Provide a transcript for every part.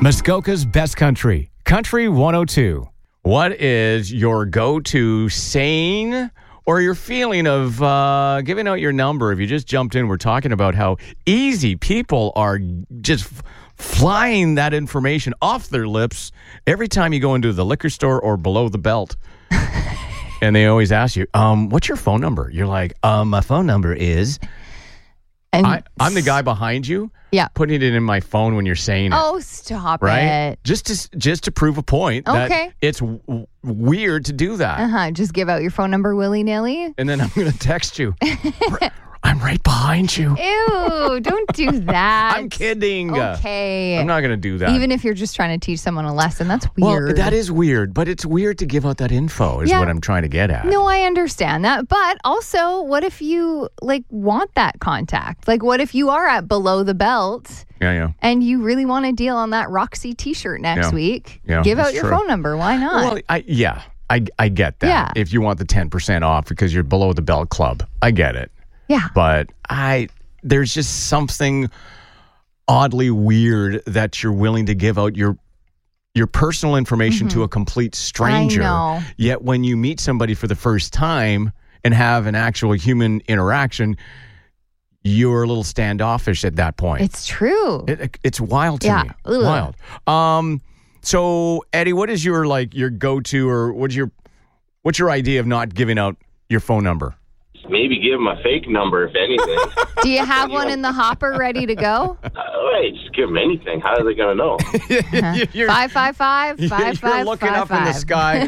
Muskoka's Best Country, Country 102. What is your go-to saying or your feeling of giving out your number? If you just jumped in, we're talking about how easy people are just flying that information off their lips every time you go into the liquor store or below the belt. And they always ask you, what's your phone number? You're like, my phone number is... And I'm the guy behind you, putting it in my phone when you're saying it. Oh, stop right? it. Just to prove a point that it's weird to do that. Just give out your phone number willy-nilly. And then I'm going to text you. I'm right behind you. Ew, don't do that. I'm kidding. Okay. I'm not going to do that. Even if you're just trying to teach someone a lesson, that's weird. Well, that is weird, but it's weird to give out that info is what I'm trying to get at. No, I understand that. But also, what if you want that contact? What if you are at below the belt and you really want to deal on that Roxy t-shirt next week? Give out your phone number. Why not? Well, I get that. Yeah. If you want the 10% off because you're below the belt club, I get it. Yeah. But there's just something oddly weird that you're willing to give out your personal information to a complete stranger. I know. Yet when you meet somebody for the first time and have an actual human interaction, you're a little standoffish at that point. It's true. It's wild to me. Ugh. Wild. So Eddie, what is your your go-to, or what's your idea of not giving out your phone number? Maybe give them a fake number, if anything. Do you have one in the hopper ready to go? Just give them anything. How are they going to know? 555 You're looking up in the sky.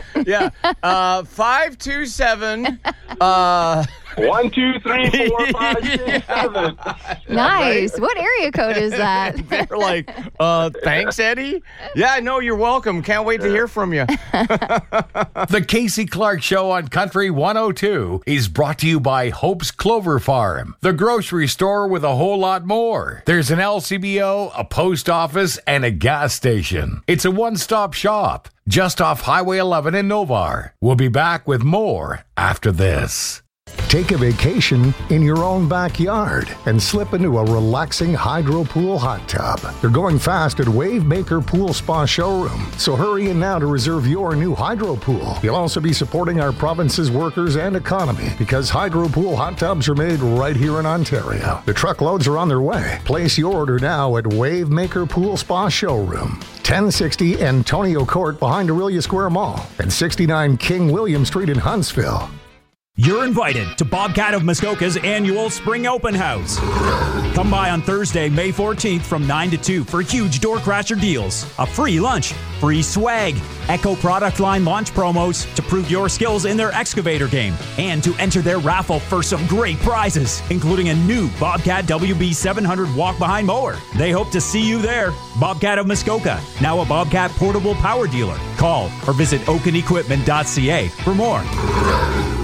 527. 1, 2, 3, 4, 5, 6, 7. Nice. Right? What area code is that? They're like, thanks, Eddie. Yeah, no, you're welcome. Can't wait to hear from you. The Casey Clark Show on Country 102 is brought to you by Hope's Clover Farm, the grocery store with a whole lot more. There's an LCBO, a post office, and a gas station. It's a one-stop shop just off Highway 11 in Novar. We'll be back with more after this. Take a vacation in your own backyard and slip into a relaxing hydro pool hot tub. They're going fast at Wavemaker Pool Spa Showroom, so hurry in now to reserve your new hydro pool. You'll also be supporting our province's workers and economy because hydro pool hot tubs are made right here in Ontario. The truckloads are on their way. Place your order now at Wavemaker Pool Spa Showroom, 1060 Antonio Court behind Aurelia Square Mall, and 69 King William Street in Huntsville. You're invited to Bobcat of Muskoka's annual Spring Open House. Come by on Thursday, May 14th from 9 to 2 for huge door crasher deals, a free lunch, free swag, Echo product line launch promos to prove your skills in their excavator game, and to enter their raffle for some great prizes, including a new Bobcat WB 700 walk-behind mower. They hope to see you there. Bobcat of Muskoka, now a Bobcat portable power dealer. Call or visit oakenequipment.ca for more.